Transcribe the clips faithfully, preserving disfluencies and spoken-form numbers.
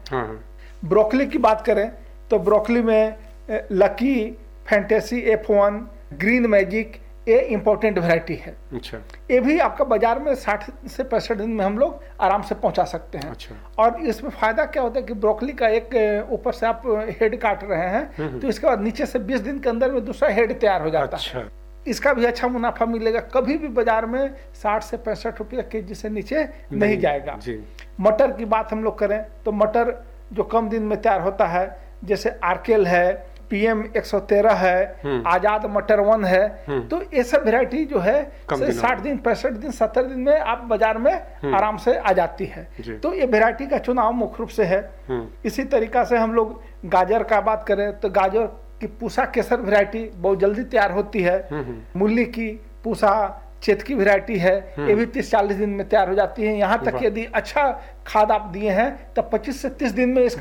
हाँ। ब्रोकली की बात करें तो ब्रोकली में lucky, fantasy F one, green magic, ये इंपॉर्टेंट वैरायटी है। अच्छा। ये भी आपका बाजार में साठ से पैंसठ दिन में हम लोग आराम से पहुंचा सकते हैं। अच्छा। और इसमें फायदा क्या होता है कि ब्रोकली का एक ऊपर से आप हेड काट रहे हैं तो इसके बाद नीचे से बीस दिन के अंदर में दूसरा हेड तैयार हो जाता अच्छा। है। इसका भी अच्छा मुनाफा मिलेगा। कभी भी बाजार में साठ से पैंसठ रुपया के जी से नीचे नहीं, नहीं जाएगा जी। मटर की बात हम लोग करें तो मटर जो कम दिन में तैयार होता है, जैसे आर्केल है, पीएम एक सौ तेरह है, आजाद मटर वन है, तो ये सब वेरायटी जो है साठ दिन पैंसठ दिन सत्तर दिन में आप बाजार में आराम से आ जाती है। तो ये वेरायटी का चुनाव मुख्य रूप से है। इसी तरीका से हम लोग गाजर का बात करें तो गाजर की पूसा केसर वेरायटी बहुत जल्दी तैयार होती है। मूली की पूसा चेत की वेरायटी है, ये भी तीस चालीस दिन में तैयार हो जाती है। यहाँ तक यदि अच्छा खाद आप दिए हैं तब पच्चीस से तीस दिन में इसका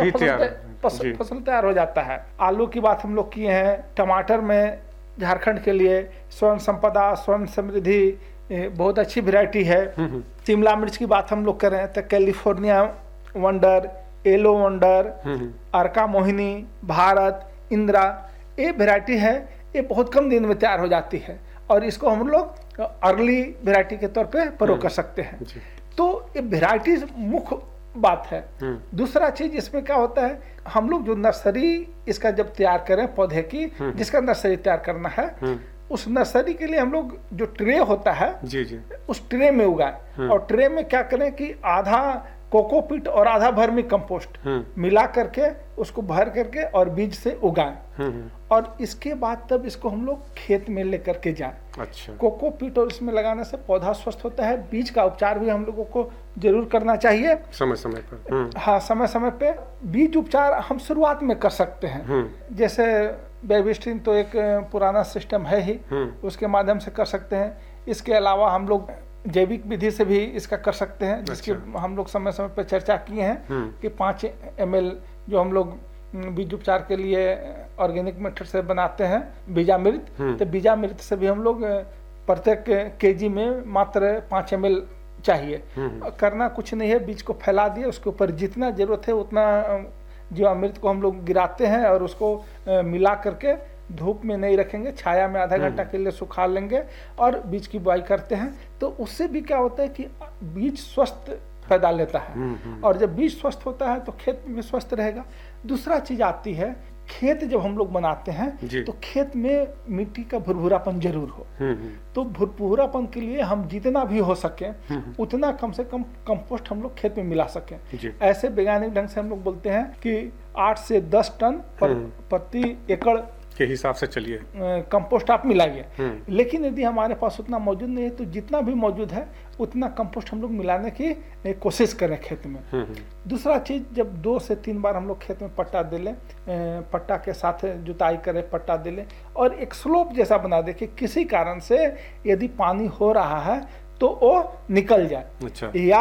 फसल फसल तैयार हो जाता है। आलू की बात हम लोग किए हैं। टमाटर में झारखंड के लिए स्वर्ण संपदा, स्वर्ण समृद्धि बहुत अच्छी वेरायटी है। शिमला मिर्च की बात हम लोग करें तो कैलिफोर्निया वंडर, येलो वंडर, अर्का मोहिनी, भारत, इंदिरा, ये वेरायटी है। ये बहुत कम दिन में तैयार हो जाती है और इसको हम लोग अर्ली वेरायटी के तौर पे प्रयोग कर सकते हैं। तो ये वेराइटीज मुख्य बात है। दूसरा चीज इसमें क्या होता है, हम लोग जो नर्सरी इसका जब तैयार करें पौधे की, जिसका नर्सरी तैयार करना है, उस नर्सरी के लिए हम लोग जो ट्रे होता है जी जी उस ट्रे में उगाएं। और ट्रे में क्या करें कि आधा कोकोपीट और आधा वर्मी कंपोस्ट मिला करके उसको भर करके और बीज से उगाएं। और इसके बाद तब इसको हम लोग खेत में लेकर के जाएं। अच्छा। कोकोपीट और इसमें लगाने से पौधा स्वस्थ होता है। बीज का उपचार भी हम लोगों को जरूर करना चाहिए समय समय पर। हाँ, समय समय पे बीज उपचार हम शुरुआत में कर सकते हैं। जैसे बेबिस्टिन तो एक पुराना सिस्टम है ही, उसके माध्यम से कर सकते हैं। इसके अलावा हम लोग जैविक विधि से भी इसका कर सकते हैं, जिसकी अच्छा। हम लोग समय समय पर चर्चा किए हैं कि पाँच एम एल जो हम लोग बीज उपचार के लिए ऑर्गेनिक मेथड से बनाते हैं बीजामृत, तो बीजामृत से भी हम लोग प्रत्येक केजी में मात्र पाँच एम एल चाहिए। करना कुछ नहीं है, बीज को फैला दिए, उसके ऊपर जितना जरूरत है उतना जीवामृत को हम लोग गिराते हैं और उसको मिला करके धूप में नहीं रखेंगे, छाया में आधा घंटा के लिए सुखा लेंगे और बीज की बुआई करते हैं। तो उससे भी क्या होता है कि बीज स्वस्थ पैदा लेता है और जब बीज स्वस्थ होता है तो खेत भी स्वस्थ रहेगा। दूसरा चीज आती है, खेत जब हम लोग बनाते हैं तो खेत में मिट्टी का भुरभुरापन जरूर हो। तो भुरभुरापन के लिए हम जितना भी हो सके उतना कम से कम कंपोस्ट हम लोग खेत में मिला सकें। ऐसे वैज्ञानिक ढंग से हम लोग बोलते हैं कि आठ से दस टन प्रति एकड़ के हिसाब से चलिए कंपोस्ट आप मिलाइए। लेकिन यदि हमारे पास उतना मौजूद नहीं है तो जितना भी मौजूद है उतना कंपोस्ट हम लोग मिलाने की कोशिश करें खेत में। दूसरा चीज, जब दो से तीन बार हम लोग खेत में पट्टा दे लें, पट्टा के साथ जुताई करें, पट्टा दे लें और एक स्लोप जैसा बना दे कि किसी कारण से यदि पानी हो रहा है तो वो निकल जाए। अच्छा। या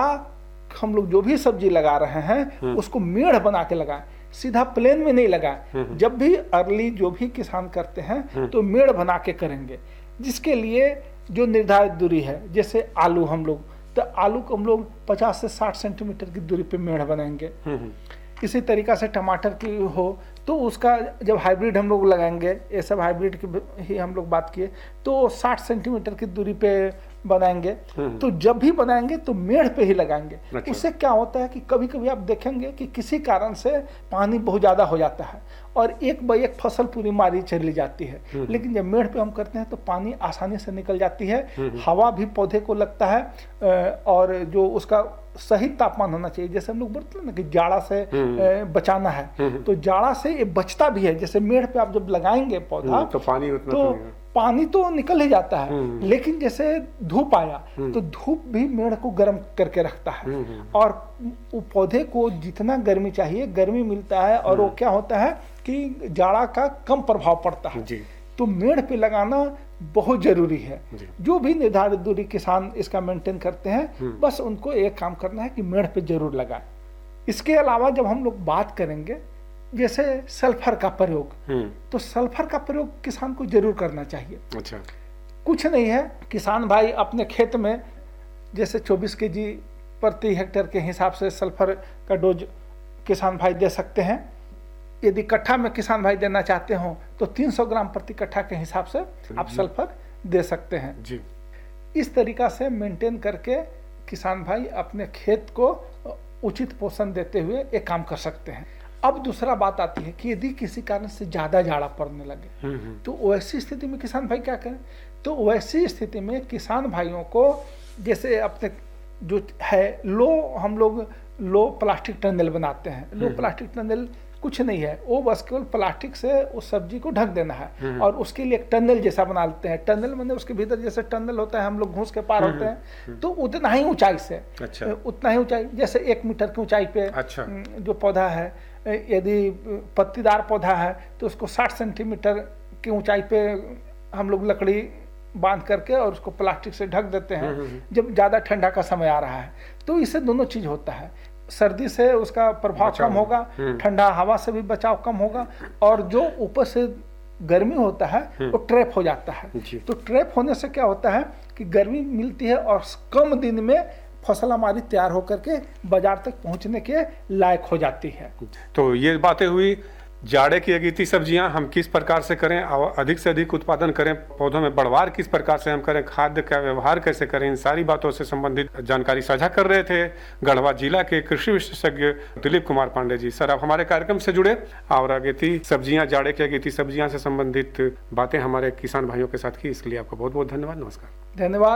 हम लोग जो भी सब्जी लगा रहे हैं उसको मेढ़ बना के लगाएं, सीधा प्लेन में नहीं लगाएं। जब भी अर्ली जो भी किसान करते हैं तो मेढ़ बना के करेंगे, जिसके लिए जो निर्धारित दूरी है। जैसे आलू हम लोग तो आलू को हम लोग पचास से साठ सेंटीमीटर की दूरी पे मेढ़ बनाएंगे। इसी तरीका से टमाटर की हो तो उसका जब हाइब्रिड हम लोग लगाएंगे, ये सब हाइब्रिड की ही हम लोग बात किए, तो साठ सेंटीमीटर की दूरी पे बनाएंगे। तो जब भी बनाएंगे तो मेढ़ पे ही लगाएंगे। अच्छा। उससे क्या होता है कि कभी कभी आप देखेंगे कि किसी कारण से पानी बहुत ज्यादा हो जाता है और एक बाई एक फसल पूरी मारी चली जाती है, लेकिन जब मेढ़ पे हम करते हैं तो पानी आसानी से निकल जाती है, हवा भी पौधे को लगता है और जो उसका सही तापमान होना चाहिए। जैसे हम लोग बोलते हैं ना कि जाड़ा से बचाना है, तो जाड़ा से ये बचता भी है। जैसे मेढ़ पे आप जब लगाएंगे पौधा तो पानी उतना तो पानी तो निकल ही जाता है, लेकिन जैसे धूप आया तो धूप भी मेढ़ को गर्म करके रखता है और पौधे को जितना गर्मी चाहिए गर्मी मिलता है और वो क्या होता है कि जाड़ा का कम प्रभाव पड़ता है। तो मेढ़ पे लगाना बहुत जरूरी है। जो भी निर्धारित दूरी किसान इसका मेंटेन करते हैं, बस उनको एक काम करना है कि मेढ़ पे जरूर लगाएं। इसके अलावा जब हम लोग बात करेंगे जैसे सल्फर का प्रयोग, तो सल्फर का प्रयोग किसान को जरूर करना चाहिए। अच्छा। कुछ नहीं है, किसान भाई अपने खेत में जैसे चौबीस केजी प्रति हेक्टेयर के हिसाब से सल्फर का डोज किसान भाई दे सकते हैं। यदि कट्ठा में किसान भाई देना चाहते हो तो तीन सौ ग्राम प्रति कट्ठा के हिसाब से आप सल्फर दे सकते हैं जी। इस तरीका से मेंटेन करके किसान भाई अपने खेत को उचित पोषण देते हुए एक काम कर सकते हैं। अब दूसरा बात आती है कि यदि किसी कारण से ज़्यादा जाड़ा पड़ने लगे तो वैसी स्थिति में किसान भाई क्या करें? तो वैसी स्थिति में किसान भाइयों को जैसे अपने जो है लो हम लोग लो प्लास्टिक टनल बनाते हैं। लो प्लास्टिक टनल कुछ नहीं है, वो बस केवल प्लास्टिक से उस सब्जी को ढक देना है और उसके लिए एक टनल जैसा बना लेते हैं। टनल मैंने उसके भीतर जैसे टनल होता है हम लोग घूस के पार होते हैं तो उतना ही ऊंचाई से अच्छा। उतना ही ऊंचाई जैसे एक मीटर की ऊंचाई पे अच्छा। जो पौधा है, यदि पत्तीदार पौधा है तो उसको साठ सेंटीमीटर की ऊंचाई पे हम लोग लकड़ी बांध करके और उसको प्लास्टिक से ढक देते हैं। जब ज़्यादा ठंडा का समय आ रहा है तो इससे दोनों चीज़ होता है, सर्दी से उसका प्रभाव कम होगा, ठंडा हवा से भी बचाव कम होगा और जो ऊपर से गर्मी होता है वो ट्रैप हो जाता है। तो ट्रैप होने से क्या होता है कि गर्मी मिलती है और कम दिन में फसल हमारी तैयार होकर के बाजार तक पहुंचने के लायक हो जाती है। तो ये बातें हुई जाड़े की अगेती सब्जियां हम किस प्रकार से करें और अधिक से अधिक उत्पादन करें, पौधों में बढ़वार किस प्रकार से हम करें, खाद्य का व्यवहार कैसे करें, इन सारी बातों से संबंधित जानकारी साझा कर रहे थे गढ़वा जिला के कृषि विशेषज्ञ दिलीप कुमार पांडे जी। सर, आप हमारे कार्यक्रम से जुड़े और अगेती सब्जियां जाड़े की अगेती सब्जियां से संबंधित बातें हमारे किसान भाइयों के साथ की, इसके लिए आपका बहुत बहुत धन्यवाद। नमस्कार। धन्यवाद।